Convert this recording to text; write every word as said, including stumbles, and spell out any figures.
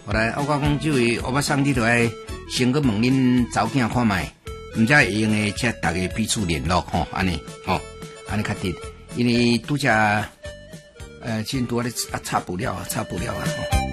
后来我讲这位欧巴桑，你著爱先去问恁查某囝看卖，毋则会用诶，则大家彼此联络吼，安尼吼，安尼较对，因为拄则呃，先拄仔咧啊插布料啊，插布料啊吼。